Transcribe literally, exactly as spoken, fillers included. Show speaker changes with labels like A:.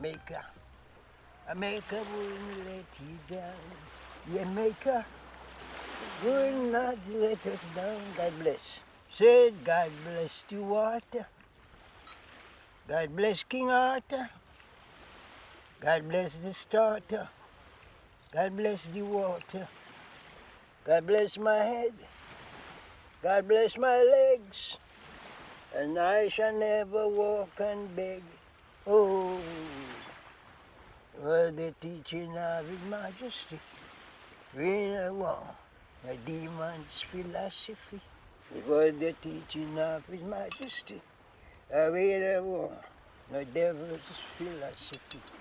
A: Maker. A maker wouldn't let you down. Yeah, maker would not let us down. God bless. Say, God bless the water. God bless King Arthur. God bless the starter. God bless the water. God bless my head. God bless my legs. And I shall never walk and beg. Oh, for the teaching of His Majesty. We don't want a demon's philosophy. It was the teaching of His Majesty. We don't want no devil's philosophy.